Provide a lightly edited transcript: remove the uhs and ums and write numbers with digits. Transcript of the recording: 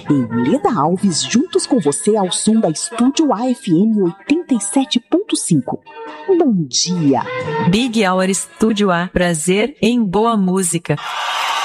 e Leda Alves juntos com você ao som da Estúdio AFM 87.5. Bom dia! Big Hour Estúdio A, prazer em boa música.